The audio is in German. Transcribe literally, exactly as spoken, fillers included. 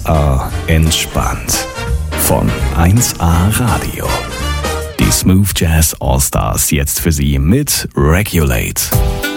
eins A entspannt. Von eins A Radio. Die Smooth Jazz All Stars jetzt für Sie mit Regulate.